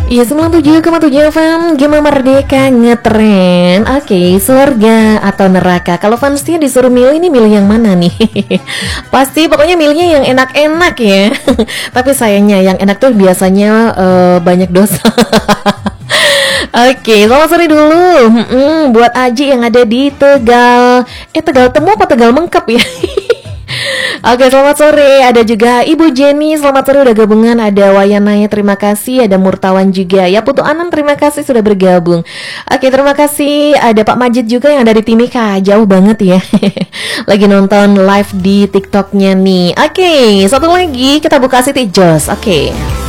Iya, 97,7 FM Gema Merdeka ngetren. Oke, surga atau neraka? Kalau fansnya disuruh milih, ini milih yang mana nih? Pasti pokoknya milihnya yang enak-enak ya. Tapi sayangnya yang enak tuh biasanya banyak dosa. Oke, selamat sore dulu. Buat Aji yang ada di Tegal. Tegal Temu apa Tegal Mengkep ya? Oke, selamat sore. Ada juga Ibu Jenny, selamat sore udah gabungan. Ada Wayanaya, terima kasih. Ada Murtawan juga. Ya, Putu Anan, terima kasih sudah bergabung. Oke, terima kasih. Ada Pak Majid juga yang dari Timika. Jauh banget ya. Lagi nonton live di TikToknya nih. Oke, satu lagi kita buka City Joss. Oke.